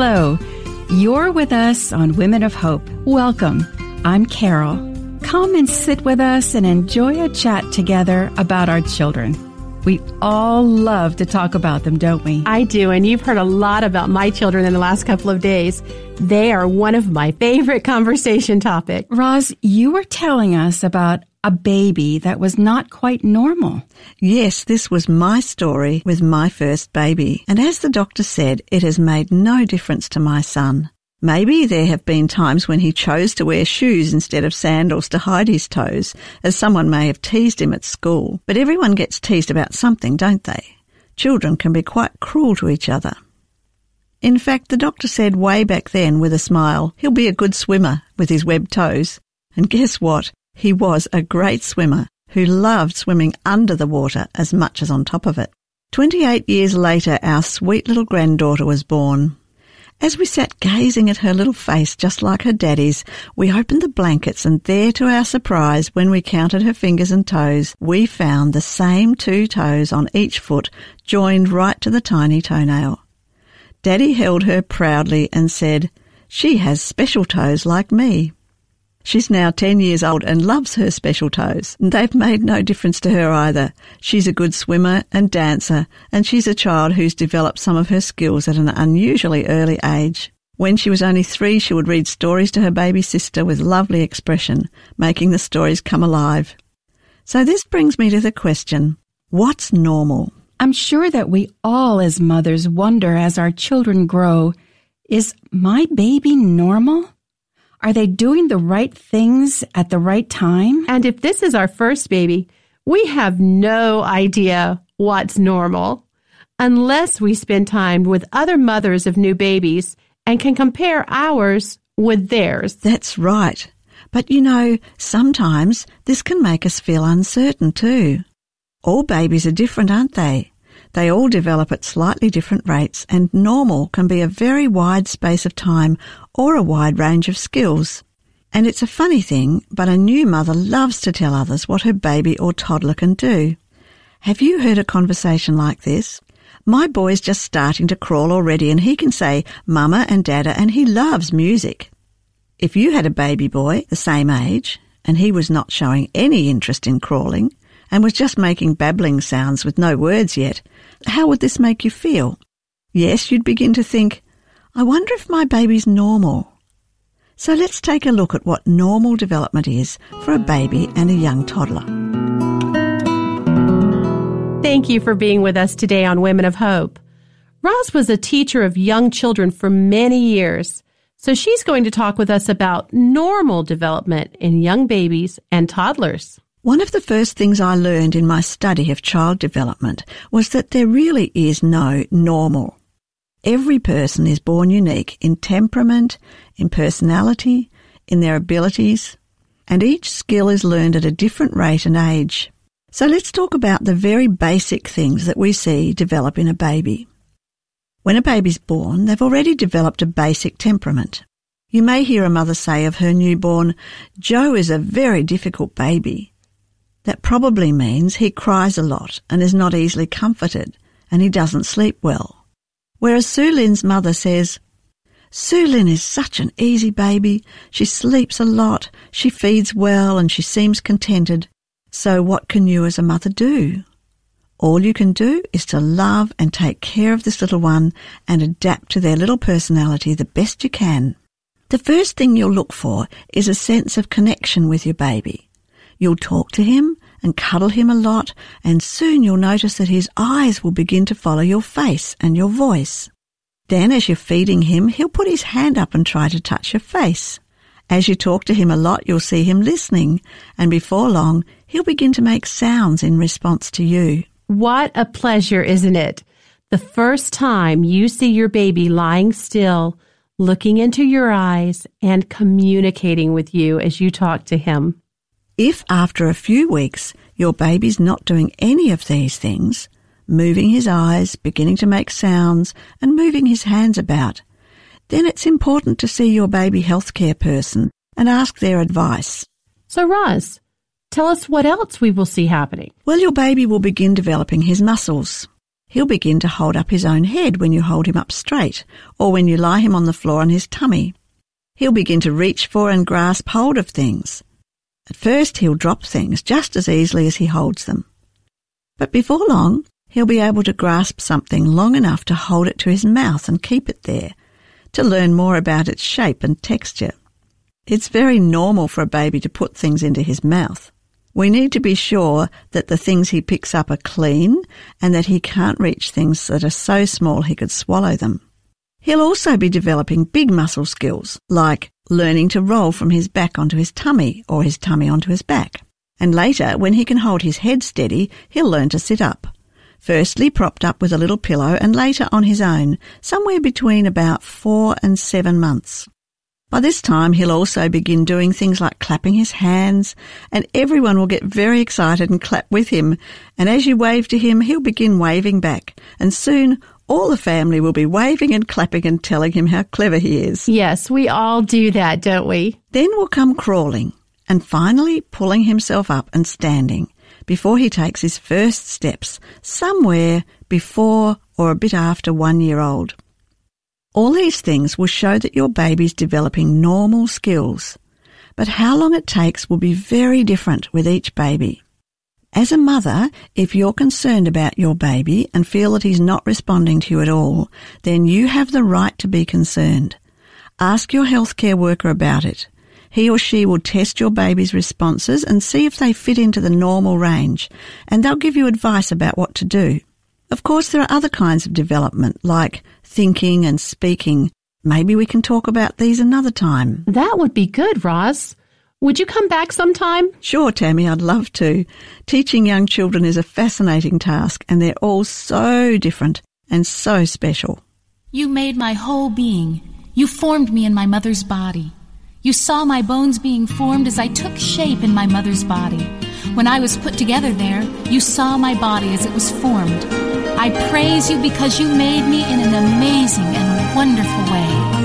Hello. You're with us on Women of Hope. Welcome. I'm Carol. Come and sit with us and enjoy a chat together about our children. We all love to talk about them, don't we? I do, and you've heard a lot about my children in the last couple of days. They are one of my favorite conversation topics. Roz, you were telling us about a baby that was not quite normal. Yes, this was my story with my first baby. And as the doctor said, it has made no difference to my son. Maybe there have been times when he chose to wear shoes instead of sandals to hide his toes, as someone may have teased him at school. But everyone gets teased about something, don't they? Children can be quite cruel to each other. In fact, the doctor said way back then with a smile, he'll be a good swimmer with his webbed toes. And guess what? He was a great swimmer who loved swimming under the water as much as on top of it. 28 years later, our sweet little granddaughter was born. As we sat gazing at her little face just like her daddy's, we opened the blankets and there, to our surprise, when we counted her fingers and toes, we found the same 2 toes on each foot joined right to the tiny toenail. Daddy held her proudly and said, "She has special toes like me." She's now 10 years old and loves her special toes. They've made no difference to her either. She's a good swimmer and dancer, and she's a child who's developed some of her skills at an unusually early age. When she was only 3, she would read stories to her baby sister with lovely expression, making the stories come alive. So this brings me to the question, what's normal? I'm sure that we all as mothers wonder as our children grow, is my baby normal? Are they doing the right things at the right time? And if this is our first baby, we have no idea what's normal unless we spend time with other mothers of new babies and can compare ours with theirs. That's right. But you know, sometimes this can make us feel uncertain too. All babies are different, aren't they? They all develop at slightly different rates, and normal can be a very wide space of time or a wide range of skills. And it's a funny thing, but a new mother loves to tell others what her baby or toddler can do. Have you heard a conversation like this? My boy's just starting to crawl already, and he can say mama and dada, and he loves music. If you had a baby boy the same age, and he was not showing any interest in crawling, and was just making babbling sounds with no words yet, how would this make you feel? Yes, you'd begin to think, I wonder if my baby's normal. So let's take a look at what normal development is for a baby and a young toddler. Thank you for being with us today on Women of Hope. Roz was a teacher of young children for many years, so she's going to talk with us about normal development in young babies and toddlers. One of the first things I learned in my study of child development was that there really is no normal. Every person is born unique in temperament, in personality, in their abilities, and each skill is learned at a different rate and age. So let's talk about the very basic things that we see develop in a baby. When a baby's born, they've already developed a basic temperament. You may hear a mother say of her newborn, "Joe is a very difficult baby." That probably means he cries a lot and is not easily comforted, and he doesn't sleep well. Whereas Sue Lynn's mother says, "Sue Lynn is such an easy baby. She sleeps a lot, she feeds well, and she seems contented. So what can you as a mother do? All you can do is to love and take care of this little one and adapt to their little personality the best you can." The first thing you'll look for is a sense of connection with your baby. You'll talk to him and cuddle him a lot, and soon you'll notice that his eyes will begin to follow your face and your voice. Then as you're feeding him, he'll put his hand up and try to touch your face. As you talk to him a lot, you'll see him listening, and before long, he'll begin to make sounds in response to you. What a pleasure, isn't it? The first time you see your baby lying still, looking into your eyes, and communicating with you as you talk to him. If after a few weeks your baby's not doing any of these things, moving his eyes, beginning to make sounds, and moving his hands about, then it's important to see your baby healthcare person and ask their advice. So Roz, tell us what else we will see happening. Well, your baby will begin developing his muscles. He'll begin to hold up his own head when you hold him up straight, or when you lie him on the floor on his tummy. He'll begin to reach for and grasp hold of things. At first, he'll drop things just as easily as he holds them. But before long, he'll be able to grasp something long enough to hold it to his mouth and keep it there, to learn more about its shape and texture. It's very normal for a baby to put things into his mouth. We need to be sure that the things he picks up are clean and that he can't reach things that are so small he could swallow them. He'll also be developing big muscle skills, like learning to roll from his back onto his tummy or his tummy onto his back. And later, when he can hold his head steady, he'll learn to sit up. Firstly propped up with a little pillow and later on his own, somewhere between about 4 and 7 months. By this time, he'll also begin doing things like clapping his hands, and everyone will get very excited and clap with him. And as you wave to him, he'll begin waving back, and soon all the family will be waving and clapping and telling him how clever he is. Yes, we all do that, don't we? Then will come crawling, and finally pulling himself up and standing, before he takes his first steps, somewhere before or a bit after 1 year old. All these things will show that your baby's developing normal skills, but how long it takes will be very different with each baby. As a mother, if you're concerned about your baby and feel that he's not responding to you at all, then you have the right to be concerned. Ask your healthcare worker about it. He or she will test your baby's responses and see if they fit into the normal range, and they'll give you advice about what to do. Of course, there are other kinds of development, like thinking and speaking. Maybe we can talk about these another time. That would be good, Roz. Would you come back sometime? Sure, Tammy, I'd love to. Teaching young children is a fascinating task, and they're all so different and so special. You made my whole being. You formed me in my mother's body. You saw my bones being formed as I took shape in my mother's body. When I was put together there, you saw my body as it was formed. I praise you because you made me in an amazing and wonderful way.